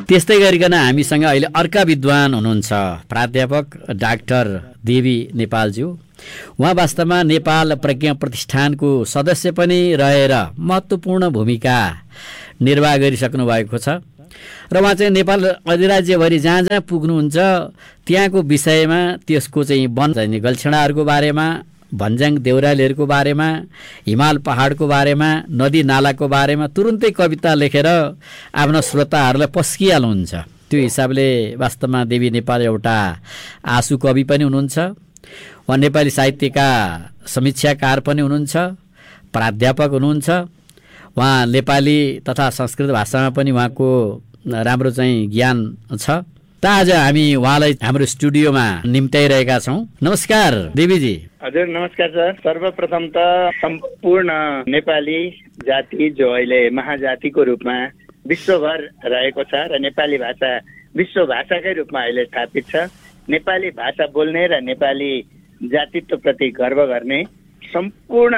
त्यस्तै गरिकन हामीसँग अहिले अर्का विद्वान हुनुहुन्छ प्राध्यापक डाक्टर देवी नेपालज्यू। उहाँ वास्तवमा नेपाल प्रज्ञा प्रतिष्ठानको सदस्य पनि रहेर महत्त्वपूर्ण भूमिका निर्वाह गरिसक्नु भएको छ र उहाँ चाहिँ नेपाल अधिराज्यभरि जहाँ जहाँ पुग्नुहुन्छ त्यहाँको विषयमा त्यसको चाहिँ वन गल्छेडाहरूको बारेमा, भन्ज्याङ देउरालीहरूको बारेमा, हिमाल पहाडको बारेमा, नदी नालाको बारेमा तुरुन्तै कविता लेखेर आफ्ना श्रोताहरूलाई पस्किहाल्नुहुन्छ। त्यो हिसाबले वास्तवमा देवी नेपाल एउटा आँसु कवि पनि हुनुहुन्छ। उहाँ नेपाली साहित्यका समीक्षाकार पनि हुनुहुन्छ, प्राध्यापक हुनुहुन्छ। उहाँ नेपाली तथा संस्कृत भाषामा पनि उहाँको राम्रो चाहिँ ज्ञान छ। त आज हामी उहाँलाई हाम्रो स्टुडियोमा निम्त्याइरहेका छौँ। नमस्कार देवीजी। हजुर नमस्कार सर। सर्वप्रथम त सम्पूर्ण नेपाली जाति जो अहिले महाजातिको रूपमा विश्वभर रहेको छ र नेपाली भाषा विश्व भाषाकै रूपमा अहिले स्थापित छ, नेपाली भाषा बोल्ने र नेपाली जातित्वप्रति गर्व गर्ने सम्पूर्ण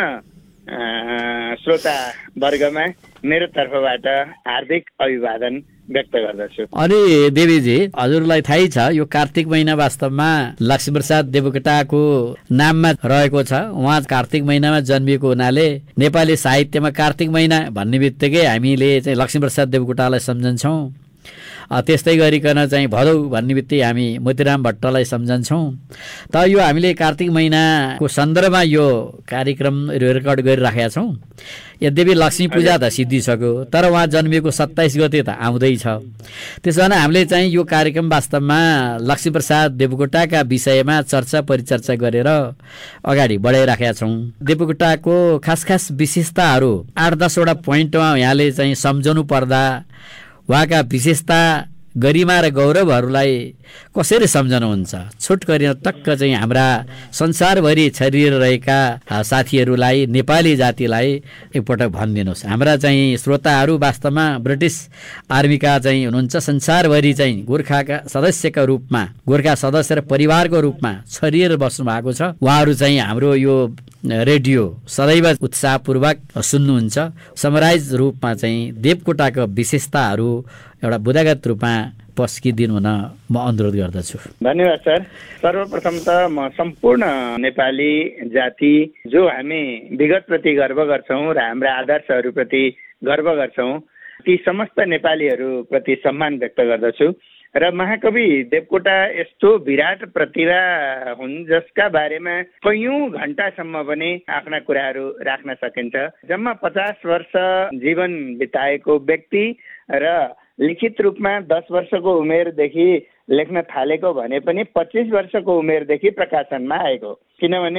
श्रोता वर्गमा मेरो तर्फबाट हार्दिक अभिवादन व्यक्त गर्दछु। अनि देवीजी, हजुरलाई थाहै छ यो कार्तिक महिना वास्तवमा लक्ष्मीप्रसाद देवकोटाको नाममा रहेको छ। उहाँ कार्तिक महिनामा जन्मिएको हुनाले नेपाली साहित्यमा कार्तिक महिना भन्ने बित्तिकै हामीले चाहिँ लक्ष्मीप्रसाद देवकोटालाई सम्झन्छौँ। त्यस्तै गरिकन चाहिँ भदौ भन्ने बित्तिकै हामी मोतीराम भट्टलाई सम्झन्छौँ। त यो हामीले कार्तिक महिनाको सन्दर्भमा यो कार्यक्रम रेकर्ड गरिराखेका छौँ। यद्यपि लक्ष्मी पूजा त सिद्धिसक्यो, तर उहाँ जन्मिएको 27 गते त आउँदैछ। त्यसो भने हामीले चाहिँ यो कार्यक्रम वास्तवमा लक्ष्मीप्रसाद देवकोटाका विषयमा चर्चा परिचर्चा गरेर अगाडि बढाइराखेका छौँ। देवकोटाको खास खास विशेषताहरू 8-10 वटा पोइन्टमा यहाँले चाहिँ सम्झनु पर्दा उहाँका विशेषता, गरिमा र गौरवहरूलाई कसरी सम्झनुहुन्छ? छुट गरेर टक्क चाहिँ हाम्रा संसारभरि छरिएर रहेका साथीहरूलाई, नेपाली जातिलाई एकपटक भनिदिनुहोस्। हाम्रा चाहिँ श्रोताहरू वास्तवमा ब्रिटिस आर्मीका चाहिँ हुनुहुन्छ, संसारभरि चाहिँ गोर्खाका सदस्यका रूपमा, गोर्खा सदस्य र परिवारको रूपमा छरिएर बस्नु भएको छ। उहाँहरू चाहिँ हाम्रो यो रेडियो सदैव उत्साहपूर्वक सुन्नुहुन्छ। समराइज रूपमा चाहिँ देवकोटाको विशेषताहरू एउटा बुदागत रूपमा पस्किदिनु हुन म अनुरोध गर्दछु। धन्यवाद सर। सर्वप्रथम त म सम्पूर्ण नेपाली जाति जो हामी विगतप्रति गर्व गर्छौँ र हाम्रा आदर्शहरूप्रति गर्व गर्छौँ, ती समस्त नेपालीहरूप्रति सम्मान व्यक्त गर्दछु। र महाकवि देवकोटा यस्तो विराट प्रतिभा हुन् जसका बारेमा कैयौं घण्टासम्म पनि आफ्ना कुराहरू राख्न सकिन्छ। जम्मा 50 वर्ष जीवन बिताएको व्यक्ति र लिखित रूपमा 10 वर्षको उमेरदेखि लेख्न थालेको भने पनि 25 वर्षको उमेरदेखि प्रकाशनमा आएको। किनभने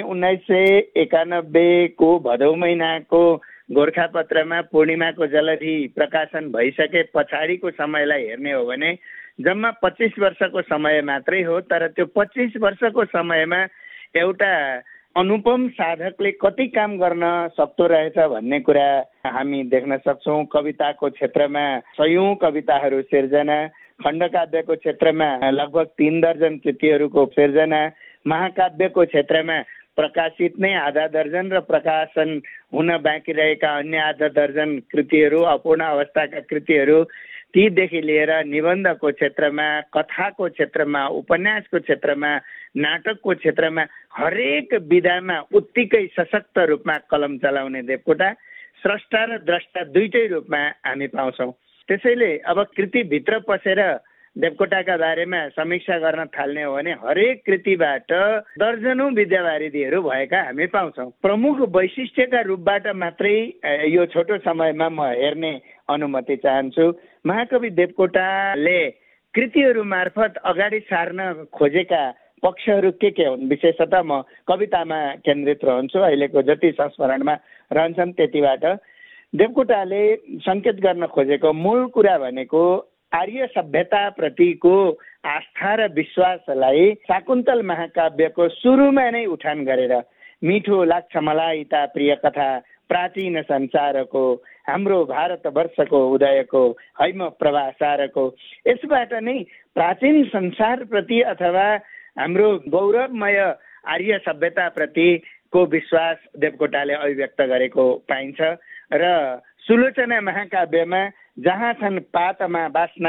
1991 को भदौ महिनाको गोर्खापत्रमा पूर्णिमाको जलधि प्रकाशन भइसके पछाडिको समयलाई हेर्ने हो भने जम्मा 25 वर्षको समय मात्रै हो। तर त्यो 25 वर्षको समयमा एउटा अनुपम साधकले कति काम गर्न सक्दो रहेछ भन्ने कुरा हामी देख्न सक्छौँ। कविताको क्षेत्रमा 100औं कविताहरू सिर्जना, खण्डकाव्यको क्षेत्रमा लगभग 3 दर्जन कृतिहरूको सिर्जना, महाकाव्यको क्षेत्रमा प्रकाशित नै आधा दर्जन र प्रकाशन हुन बाँकी रहेका अन्य आधा दर्जन कृतिहरू, अपूर्ण अवस्थाका कृतिहरू, तीदेखि लिएर निबन्धको क्षेत्रमा, कथाको क्षेत्रमा, उपन्यासको क्षेत्रमा, नाटकको क्षेत्रमा हरेक विधामा उत्तिकै सशक्त रूपमा कलम चलाउने देवकोटा स्रष्टा र द्रष्टा दुईटै रूपमा हामी पाउँछौँ। त्यसैले अब कृतिभित्र पसेर देवकोटाका बारेमा समीक्षा गर्न थाल्ने हो भने हरेक कृतिबाट दर्जनौं विद्यावारिधीहरू भएका हामी पाउँछौँ। प्रमुख वैशिष्ट्यका रूपबाट मात्रै यो छोटो समयमा म हेर्ने अनुमति चाहन्छु। महाकवि देवकोटाले कृतिहरू मार्फत अगाडि सार्न खोजेका पक्षहरू के हुन्? विशेषतः म कवितामा केन्द्रित रहन्छु। अहिलेको जति संस्मरणमा रहन्छन् त्यतिबाट देवकोटाले सङ्केत गर्न खोजेको मूल कुरा भनेको आर्य सभ्यता प्रतिको आस्था र विश्वासलाई शाकुन्तल महाकाव्यको सुरुमा नै उठान गरेर मिठो लाग्छ मलाई ता प्रिय कथा प्राचीन संसारको हाम्रो भारतवर्षको उदयको हैम प्रभासारको, यसबाट नै प्राचीन संसारप्रति अथवा हाम्रो गौरवमय आर्य सभ्यताप्रतिको विश्वास देवकोटाले अभिव्यक्त गरेको पाइन्छ। र सुलोचना महाकाव्यमा जहाँ छन् पातमा बास्ना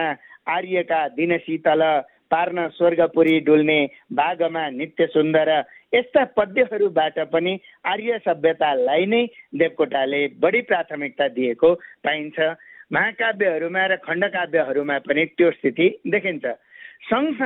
आर्यका दिन शीतल पार्न स्वर्गपुरी डुल्ने बागमा नित्य सुन्दर यस्ता पद्यहरूबाट पनि आर्य सभ्यतालाई नै देवकोटाले बढी प्राथमिकता दिएको पाइन्छ। महाकाव्यहरूमा र खण्डकाव्यहरूमा पनि त्यो स्थिति देखिन्छ। सँगसँगै